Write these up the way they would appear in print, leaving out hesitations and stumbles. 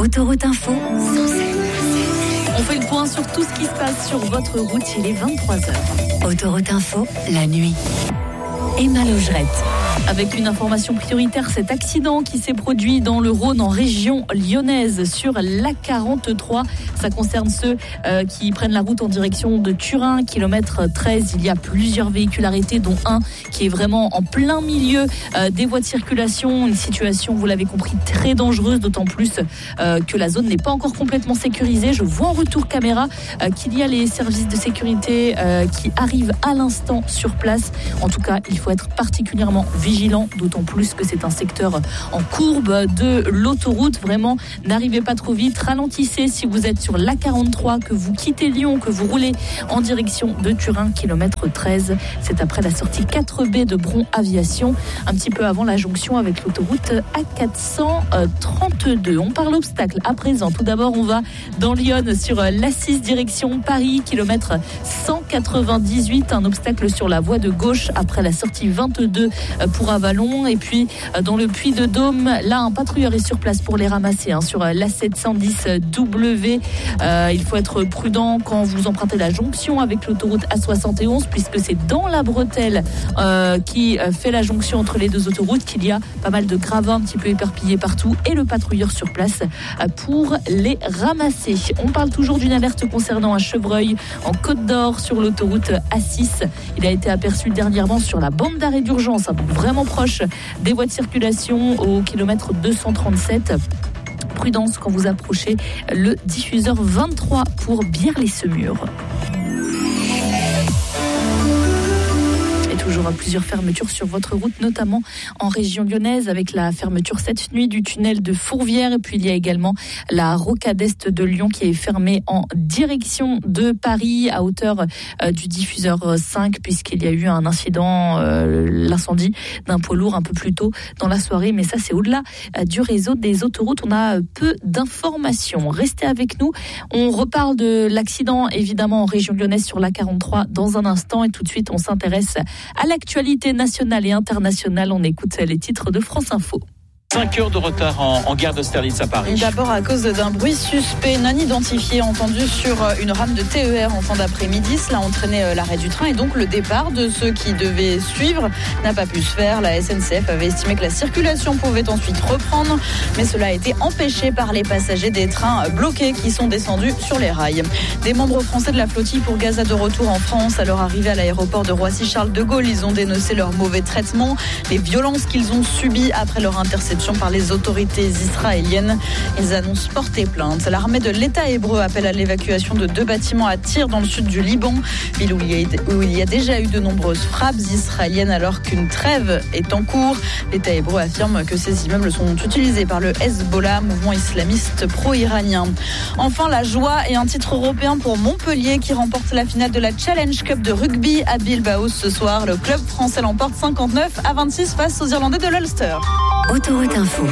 Autoroute Info. On fait le point sur tout ce qui se passe sur votre route, il est 23h. Autoroute Info, la nuit. Emma Logerette. Avec une information prioritaire, cet accident qui s'est produit dans le Rhône en région lyonnaise sur l'A43. Ça concerne ceux qui prennent la route en direction de Turin, kilomètre 13. Il y a plusieurs véhicules arrêtés, dont un qui est vraiment en plein milieu des voies de circulation. Une situation, vous l'avez compris, très dangereuse, d'autant plus que la zone n'est pas encore complètement sécurisée. Je vois en retour caméra qu'il y a les services de sécurité qui arrivent à l'instant sur place. En tout cas, il faut être particulièrement vigilant, d'autant plus que c'est un secteur en courbe de l'autoroute. Vraiment, n'arrivez pas trop vite, ralentissez si vous êtes sur l'A43, que vous quittez Lyon, que vous roulez en direction de Turin, kilomètre 13. C'est après la sortie 4B de Bron Aviation, un petit peu avant la jonction avec l'autoroute A432. On parle obstacle à présent. Tout d'abord, on va dans Lyon sur l'A6 direction Paris, kilomètre 198, un obstacle sur la voie de gauche après la sortie 22 pour Avalon. Et puis dans le Puy-de-Dôme, là un patrouilleur est sur place pour les ramasser sur l'A710W. Il faut être prudent quand vous empruntez la jonction avec l'autoroute A71, puisque c'est dans la bretelle qui fait la jonction entre les deux autoroutes qu'il y a pas mal de gravats un petit peu éparpillés partout, et le patrouilleur sur place pour les ramasser. On parle toujours d'une alerte concernant un chevreuil en Côte d'Or sur l'autoroute A6. Il a été aperçu dernièrement sur la bande d'arrêt d'urgence, donc vraiment proche des voies de circulation au kilomètre 237. Prudence quand vous approchez le diffuseur 23 pour Bière-les-Semures. Toujours à plusieurs fermetures sur votre route, notamment en région lyonnaise, avec la fermeture cette nuit du tunnel de Fourvière. Et puis il y a également la rocade est de Lyon qui est fermée en direction de Paris à hauteur du diffuseur 5, puisqu'il y a eu un incident, l'incendie d'un poids lourd un peu plus tôt dans la soirée. Mais ça, c'est au-delà du réseau des autoroutes. On a peu d'informations. Restez avec nous. On reparle de l'accident, évidemment, en région lyonnaise sur l'A43 dans un instant. Et tout de suite, on s'intéresse à l'actualité nationale et internationale. On écoute les titres de France Info. 5 heures de retard en gare d'Austerlitz à Paris. D'abord à cause d'un bruit suspect non identifié entendu sur une rame de TER en fin d'après-midi. Cela a entraîné l'arrêt du train et donc le départ de ceux qui devaient suivre n'a pas pu se faire. La SNCF avait estimé que la circulation pouvait ensuite reprendre, mais cela a été empêché par les passagers des trains bloqués qui sont descendus sur les rails. Des membres français de la flottille pour Gaza de retour en France. À leur arrivée à l'aéroport de Roissy-Charles de Gaulle, ils ont dénoncé leur mauvais traitement, les violences qu'ils ont subies après leur interception par les autorités israéliennes. Ils annoncent porter plainte. L'armée de l'État hébreu appelle à l'évacuation de 2 bâtiments à Tyr dans le sud du Liban, ville où il y a déjà eu de nombreuses frappes israéliennes alors qu'une trêve est en cours. L'État hébreu affirme que ces immeubles sont utilisés par le Hezbollah, mouvement islamiste pro-iranien. Enfin, la joie et un titre européen pour Montpellier qui remporte la finale de la Challenge Cup de rugby à Bilbao ce soir. Le club français l'emporte 59-26 face aux Irlandais de l'Ulster. Autoroute Info,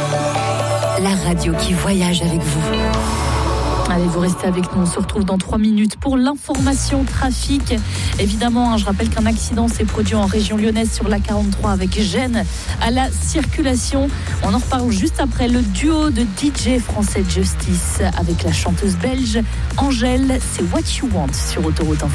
la radio qui voyage avec vous. Allez, vous restez avec nous, on se retrouve dans 3 minutes pour l'information trafic. Évidemment, je rappelle qu'un accident s'est produit en région lyonnaise sur l'A43 avec gêne à la circulation. On en reparle juste après le duo de DJ français Justice avec la chanteuse belge Angèle. C'est What You Want sur Autoroute Info.